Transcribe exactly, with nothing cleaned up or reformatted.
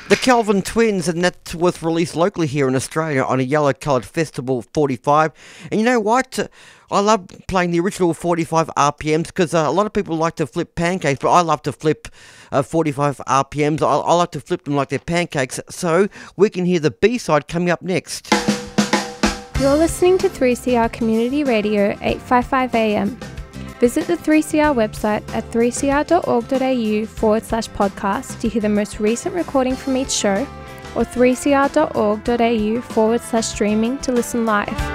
The Kelvin Twins, and that was released locally here in Australia on a yellow coloured Festival forty-five. And you know what? I love playing the original forty-five R P Ms because uh, a lot of people like to flip pancakes, but I love to flip uh, forty-five R P Ms. I, I like to flip them like they're pancakes. So we can hear the B-side coming up next. You're listening to three C R Community Radio eight fifty-five A M. Visit the three C R website at three c r dot org dot a u forward slash podcast to hear the most recent recording from each show, or three c r dot org dot a u forward slash streaming to listen live.